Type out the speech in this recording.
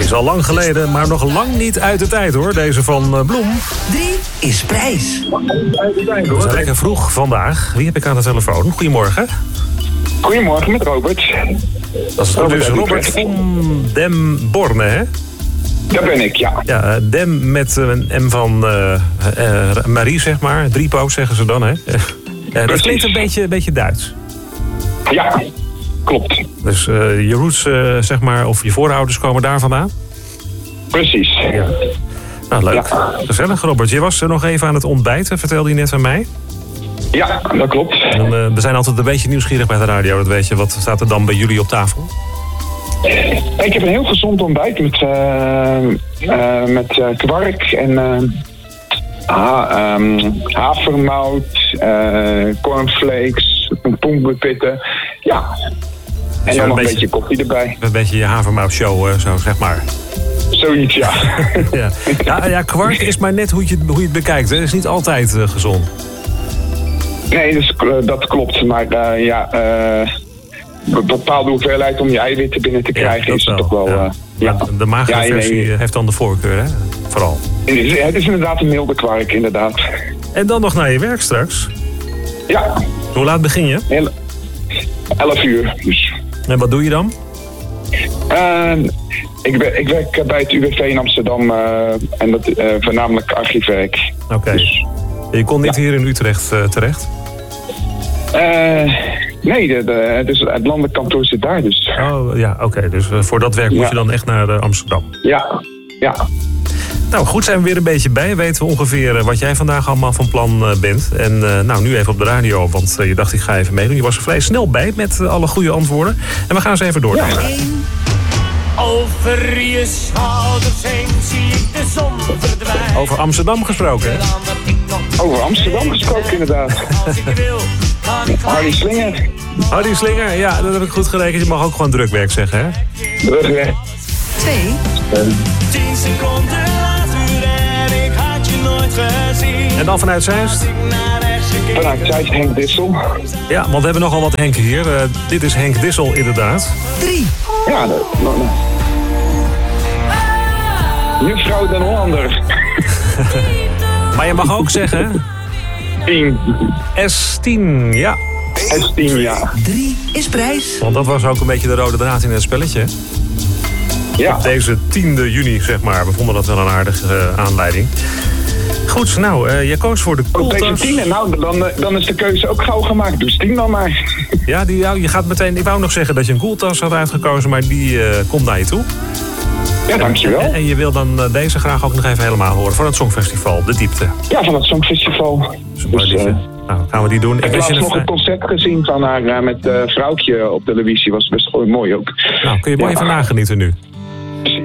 Is al lang geleden, maar nog lang niet uit de tijd hoor, deze van Bloem. 3 is prijs. We zijn lekker vroeg vandaag. Wie heb ik aan de telefoon? Goedemorgen. Goedemorgen, met Robert. Dat is dus Robert van Dem Borne, hè? Dat ben ik, ja. Ja, Dem met een M van Marie, zeg maar. Driepo zeggen ze dan, hè? Dat klinkt een beetje Duits. Ja, klopt. Dus je roots, zeg maar, of je voorouders komen daar vandaan? Precies. Ja. Nou, leuk. Ja. Gezellig, Robert. Je was nog even aan het ontbijten, vertelde je net aan mij. Ja, dat klopt. En, we zijn altijd een beetje nieuwsgierig bij de radio, dat weet je. Wat staat er dan bij jullie op tafel? Ik heb een heel gezond ontbijt met kwark en havermout, cornflakes, pompoenpitten. Ja. En dan nog een beetje koffie erbij. Een beetje je havermout-show, zo zeg maar. Zoiets, ja. Ja, kwark is maar net hoe je het bekijkt. Het is niet altijd gezond. Nee, dus, dat klopt. Maar een bepaalde hoeveelheid om je eiwitten binnen te krijgen is het toch wel... De magere versie heeft dan de voorkeur, hè? Vooral. Het is inderdaad een milde kwark, inderdaad. En dan nog naar je werk straks? Ja. Hoe laat begin je? 11 uur. Dus. En wat doe je dan? Ik werk bij het UWV in Amsterdam en dat voornamelijk archiefwerk. Oké. Dus, je kon niet hier in Utrecht terecht? Nee, het landelijk kantoor zit daar dus. Oh ja, oké. Dus voor dat werk moet je dan echt naar Amsterdam? Ja. Nou goed, zijn we weer een beetje bij. Weten we ongeveer wat jij vandaag allemaal van plan bent. En nu even op de radio, want je dacht ik ga even meedoen. Je was er vrij snel bij met alle goede antwoorden. En we gaan eens even door. Ja. Over je schouders heen zie ik de zon verdwijnen. Over Amsterdam gesproken, hè? Over Amsterdam gesproken, inderdaad. Hardy Slinger. Hardy Slinger, ja, dat heb ik goed gerekend. Je mag ook gewoon drukwerk zeggen, hè? Drukwerk. 2. 10 seconden later en ik had je nooit gezien. En dan vanuit Zeist? Vanuit Zeist Henk Dissel. Ja, want we hebben nogal wat Henken hier. Dit is Henk Dissel, inderdaad. 3. Ja, Juffrouw Den Hollander. Maar je mag ook zeggen... 10. S10, ja. S10, ja. 3 is prijs. Want dat was ook een beetje de rode draad in het spelletje. Ja. Deze 10e juni, zeg maar. We vonden dat wel een aardige aanleiding. Goed, nou, jij koos voor de koeltas. Deze 10, nou, dan is de keuze ook gauw gemaakt. Dus 10 dan maar. Ja, je gaat meteen... Ik wou nog zeggen dat je een koeltas had uitgekozen, maar die komt naar je toe. Ja, dankjewel. En je wil dan deze graag ook nog even helemaal horen van het Songfestival, de diepte. Ja, van het Songfestival. Nou, gaan we die doen. Ik heb laatst nog een concert gezien van haar met Vrouwtje op televisie. Was best gewoon mooi ook. Nou, kun je mooi even nagenieten nu.